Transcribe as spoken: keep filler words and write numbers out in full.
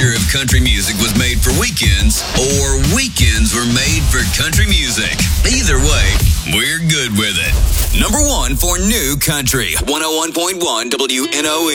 future of country music was made for weekends or weekends were made for country music. Either way, we're good with it. Number one for new country, one oh one point one W N O E.